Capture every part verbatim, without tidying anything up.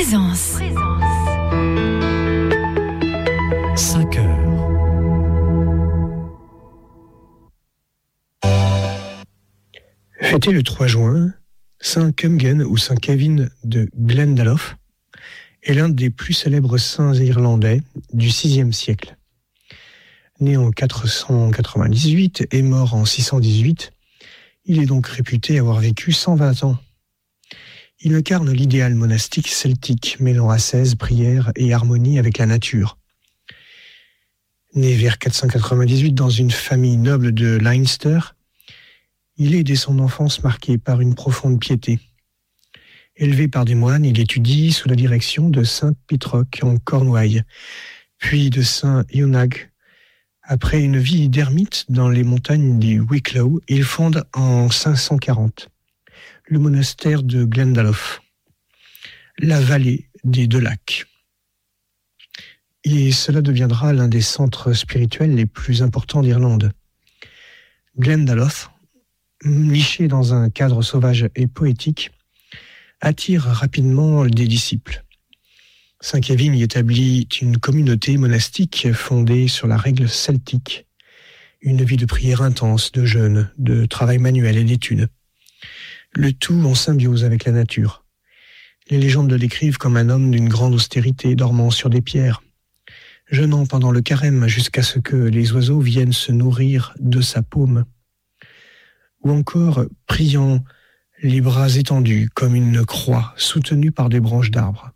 Présence. cinq heures. Fêté le trois juin, Saint Cumgen ou Saint Kevin de Glendalough est l'un des plus célèbres saints irlandais du sixième siècle. Né en quatre cent quatre-vingt-dix-huit et mort en six cent dix-huit, il est donc réputé avoir vécu cent vingt ans. Il incarne l'idéal monastique celtique, mêlant ascèse, prière et harmonie avec la nature. Né vers quatre cent quatre-vingt-dix-huit dans une famille noble de Leinster, il est dès son enfance marqué par une profonde piété. Élevé par des moines, il étudie sous la direction de saint Pitroc en Cornouailles, puis de saint Eunag. Après une vie d'ermite dans les montagnes du Wicklow, il fonde en cinq cent quarante le monastère de Glendalough, la vallée des deux lacs. Et cela deviendra l'un des centres spirituels les plus importants d'Irlande. Glendalough, niché dans un cadre sauvage et poétique, attire rapidement des disciples. Saint Kevin y établit une communauté monastique fondée sur la règle celtique, une vie de prière intense, de jeûne, de travail manuel et d'études. Le tout en symbiose avec la nature. Les légendes le décrivent comme un homme d'une grande austérité, dormant sur des pierres, jeûnant pendant le carême jusqu'à ce que les oiseaux viennent se nourrir de sa paume, ou encore priant les bras étendus comme une croix soutenue par des branches d'arbres.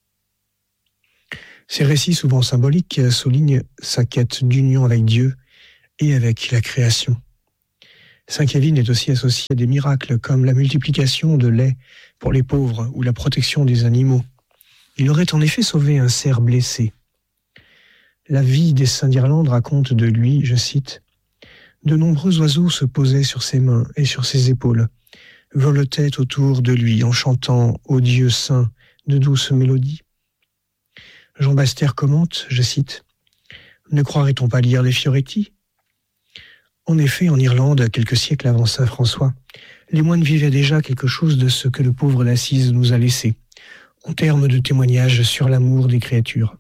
Ces récits souvent symboliques soulignent sa quête d'union avec Dieu et avec la création. Saint Kevin est aussi associé à des miracles comme la multiplication de lait pour les pauvres ou la protection des animaux. Il aurait en effet sauvé un cerf blessé. La vie des saints d'Irlande raconte de lui, je cite, « De nombreux oiseaux se posaient sur ses mains et sur ses épaules, voletaient autour de lui en chantant au Dieu saint de douces mélodies. » Jean Baster commente, je cite, « Ne croirait-on pas lire les Fioretti ? En effet, en Irlande, quelques siècles avant saint François, les moines vivaient déjà quelque chose de ce que le pauvre d'Assise nous a laissé, en termes de témoignages sur l'amour des créatures.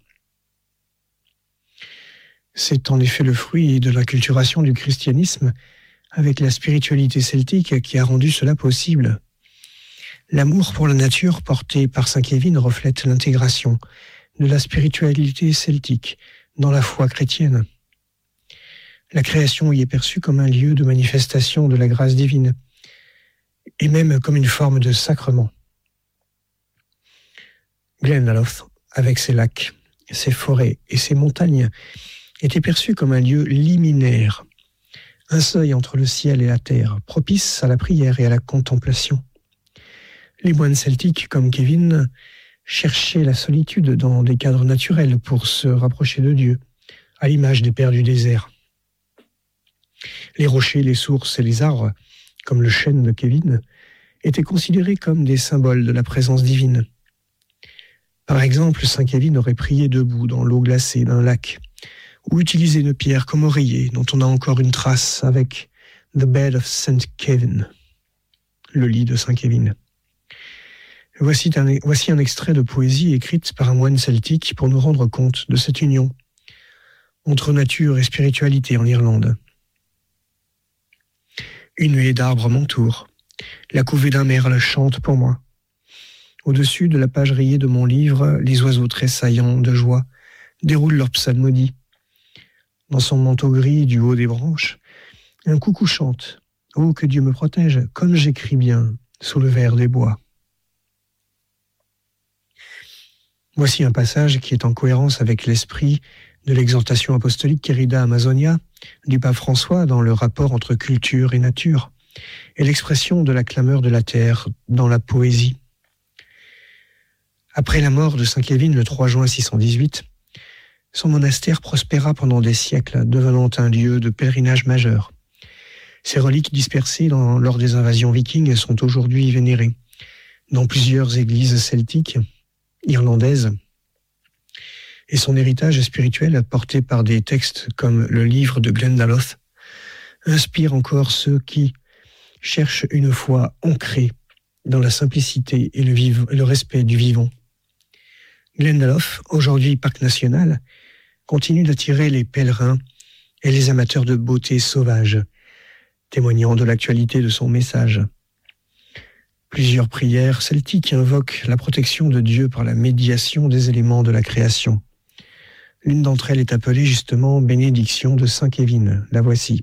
C'est en effet le fruit de l'acculturation du christianisme avec la spiritualité celtique qui a rendu cela possible. L'amour pour la nature porté par saint Kevin reflète l'intégration de la spiritualité celtique dans la foi chrétienne. La création y est perçue comme un lieu de manifestation de la grâce divine, et même comme une forme de sacrement. Glendalough, avec ses lacs, ses forêts et ses montagnes, était perçu comme un lieu liminaire, un seuil entre le ciel et la terre, propice à la prière et à la contemplation. Les moines celtiques, comme Kevin, cherchaient la solitude dans des cadres naturels pour se rapprocher de Dieu, à l'image des pères du désert. Les rochers, les sources et les arbres, comme le chêne de Kevin, étaient considérés comme des symboles de la présence divine. Par exemple, saint Kevin aurait prié debout dans l'eau glacée d'un lac, ou utilisé une pierre comme oreiller, dont on a encore une trace avec « The Bed of Saint Kevin », le lit de saint Kevin. Voici un, voici un extrait de poésie écrite par un moine celtique pour nous rendre compte de cette union entre nature et spiritualité en Irlande. Une huée d'arbres m'entoure. La couvée d'un merle chante pour moi. Au-dessus de la page rayée de mon livre, les oiseaux tressaillants de joie déroulent leur psalmodie. Dans son manteau gris du haut des branches, un coucou chante. Oh, que Dieu me protège, comme j'écris bien sous le vert des bois. Voici un passage qui est en cohérence avec l'esprit de l'exhortation apostolique Querida Amazonia du pape François dans le rapport entre culture et nature, et l'expression de la clameur de la terre dans la poésie. Après la mort de saint Kevin le trois juin six cent dix-huit, son monastère prospéra pendant des siècles, devenant un lieu de pèlerinage majeur. Ses reliques dispersées dans, lors des invasions vikings sont aujourd'hui vénérées dans plusieurs églises celtiques, irlandaises, et son héritage spirituel, porté par des textes comme le livre de Glendalough, inspire encore ceux qui cherchent une foi ancrée dans la simplicité et le, viv- le respect du vivant. Glendalough, aujourd'hui parc national, continue d'attirer les pèlerins et les amateurs de beauté sauvage, témoignant de l'actualité de son message. Plusieurs prières celtiques invoquent la protection de Dieu par la médiation des éléments de la création. L'une d'entre elles est appelée justement bénédiction de Saint Kévin. La voici.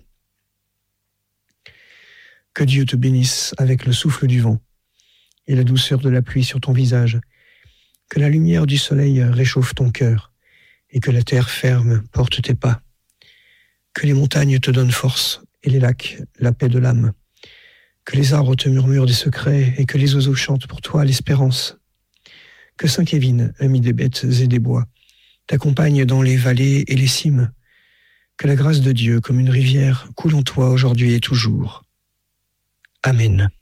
Que Dieu te bénisse avec le souffle du vent et la douceur de la pluie sur ton visage. Que la lumière du soleil réchauffe ton cœur et que la terre ferme porte tes pas. Que les montagnes te donnent force et les lacs la paix de l'âme. Que les arbres te murmurent des secrets et que les oiseaux chantent pour toi l'espérance. Que Saint Kévin, ami des bêtes et des bois, t'accompagne dans les vallées et les cimes. Que la grâce de Dieu, comme une rivière, coule en toi aujourd'hui et toujours. Amen.